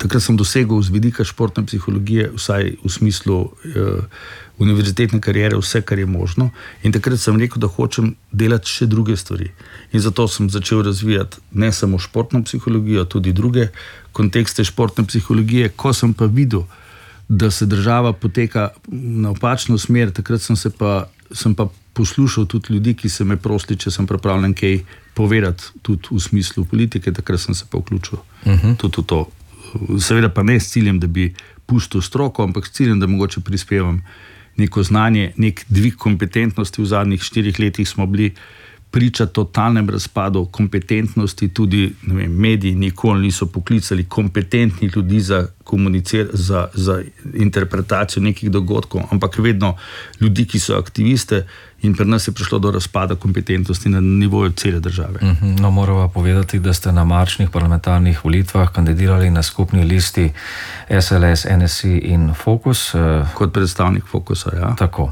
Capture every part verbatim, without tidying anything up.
takrat sem dosegel z vidika športne psihologije, vsaj v smislu uh, univerzitetne kariere, vse, kar je možno. In takrat sem rekel, da hočem delati še druge stvari. In zato sem začel razvijati ne samo športno psihologijo, tudi druge kontekste športne psihologije. Ko sem pa videl, da se država poteka na napačno smer, takrat sem se pa, sem pa poslušal tudi ljudi, ki se me prosili, če sem pripravljen kaj povedati tudi v smislu politike, takrat sem se pa vključil uh-huh. tudi v to. Seveda pa ne s ciljem, da bi pustil stroko, ampak s ciljem, da mogoče prispevam neko znanje, nek dvig kompetentnosti. V zadnjih štirih letih smo bili priča totalnem razpadu kompetentnosti, tudi ne vem, mediji nikoli niso poklicali kompetentnih ljudi za komunicirati, za, za interpretacijo nekih dogodkov, ampak vedno ljudi, ki so aktiviste, in pri nas je prišlo do razpada kompetentnosti na nivoju cele države. Uh-huh. No, moramo povedati, da ste na marčnih parlamentarnih volitvah kandidirali na skupni listi S L S, N S I in Fokus. Kot predstavnik Fokusa, ja. Tako.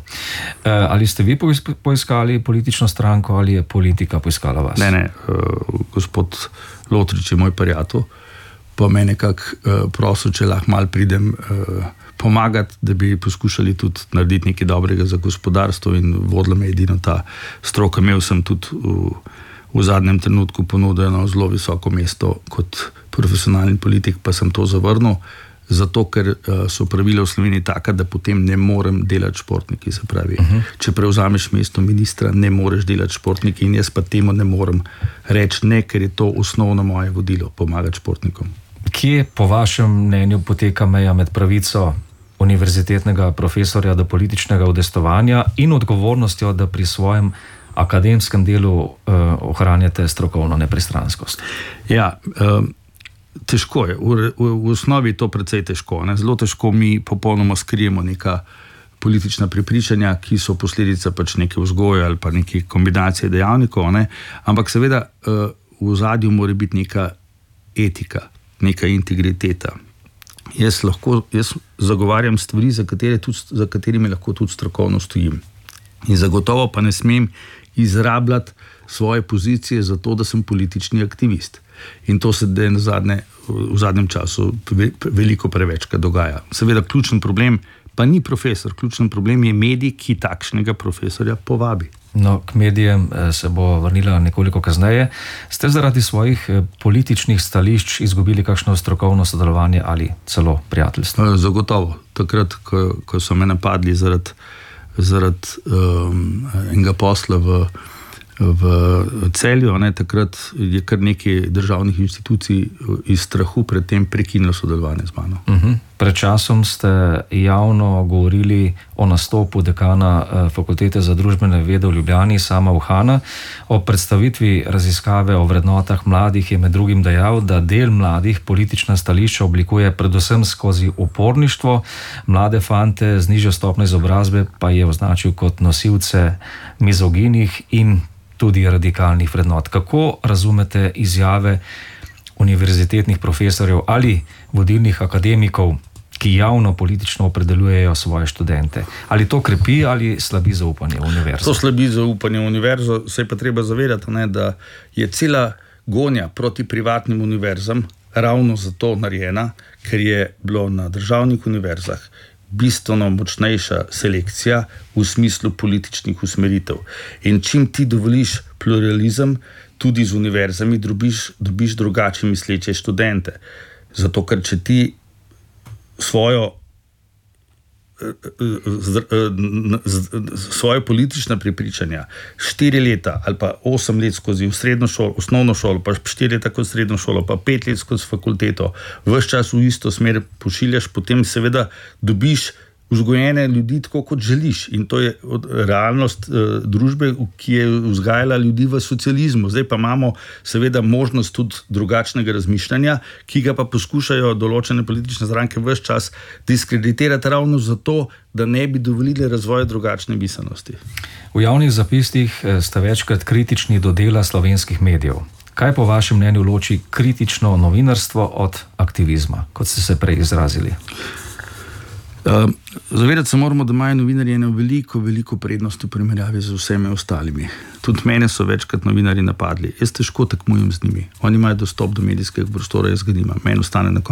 Ali ste vi poiskali politično stranko ali je politika poiskala vas? Ne, ne, uh, gospod Lotrič je moj prijatelj, pa me nekako uh, prosil, če lahko mal pridem uh, pomagati, da bi poskušali tudi narediti nekaj dobrega za gospodarstvo, in vodila me edino ta stroka. Imel sem tudi v, v zadnjem trenutku ponudeno zelo visoko mesto kot profesionalni politik, pa sem to zavrnil, zato ker uh, so pravila v Sloveniji taka, da potem ne morem delati športniki, se pravi. Uh-huh. Če prevzameš mesto ministra, ne moreš delati športniki, in jaz pa temu ne morem reči ne, ker je to osnovno moje vodilo, pomagati športnikom. Kje po vašem mnenju poteka meja med pravico univerzitetnega profesorja do političnega udejstvovanja in odgovornostjo, da pri svojem akademskem delu uh, ohranjate strokovno nepristranskost? Ja, um, težko je. V, v, v osnovi je to precej težko. Ne? Zelo težko mi popolnoma skrijemo neka politična prepričanja, ki so posledica pač neke vzgoje ali pa neke kombinacije dejavnikov, ne? Ampak seveda uh, v ozadju mora biti neka etika, neka integriteta. Jaz lahko, jaz zagovarjam stvari, za, katere tudi, za katerimi lahko tudi strokovno stojim. In zagotovo pa ne smem izrabljati svoje pozicije za to, da sem politični aktivist. In to se da zadnje, v zadnjem času veliko prevečkrat dogaja. Seveda ključen problem pa ni profesor, ključen problem je medij, ki takšnega profesorja povabi. No, k medijem se bo vrnila nekoliko kasneje. Ste zaradi svojih političnih stališč izgubili kakšno strokovno sodelovanje ali celo prijateljstvo? Zagotovo. Takrat, ko, ko so me napadli zaradi, zaradi um, enega posla v, v Celju, ne, takrat je kar nekaj državnih institucij iz strahu pred tem prekinilo sodelovanje z mano. Uh-huh. Pred časom ste javno govorili o nastopu dekana Fakultete za družbene vede v Ljubljani, Sama Uhana. O predstavitvi raziskave o vrednotah mladih je med drugim dejal, da del mladih politična stališča oblikuje predvsem skozi uporništvo, mlade fante z nižjo stopnjo izobrazbe pa je označil kot nosilce mizoginih in tudi radikalnih vrednot. Kako razumete izjave univerzitetnih profesorjev ali vodilnih akademikov, ki javno politično opredeljujejo svoje študente? Ali to krepi ali slabi zaupanje v univerzo? To slabi zaupanje v univerzo, se je pa treba zavedati, ne, da je cela gonja proti privatnim univerzam ravno zato narejena, ker je bilo na državnih univerzah bistveno močnejša selekcija v smislu političnih usmeritev. In čim ti dovoliš pluralizem, tudi z univerzami dobiš, dobiš drugače misleče študente. Zato, ker če ti svojo svoje politična prepričanja štiri leta ali pa osem let skozi srednjo šolo, osnovno šolo, pa štiri leta kot srednjo šolo, pa pet let skozi fakulteto, ves čas v isto smer pošiljaš, potem seveda dobiš vzgojene ljudi tako, kot želiš. In to je realnost uh, družbe, ki je vzgajala ljudi v socializmu. Zdaj pa imamo seveda možnost tudi drugačnega razmišljanja, ki ga pa poskušajo določene politične stranke ves čas diskreditirati ravno zato, da ne bi dovolili razvoja drugačne miselnosti. V javnih zapisih ste večkrat kritični do dela slovenskih medijev. Kaj po vašem mnenju loči kritično novinarstvo od aktivizma, kot ste se prej izrazili? Uh, zavedati se moramo, da imajo novinarji eno veliko, veliko prednost v primerjavi z vsemi ostalimi. Tudi mene so večkrat novinarji napadli. Jaz težko tekmujem z njimi. Oni imajo dostop do medijskega prostora, jaz ga nimam. Meni ostane na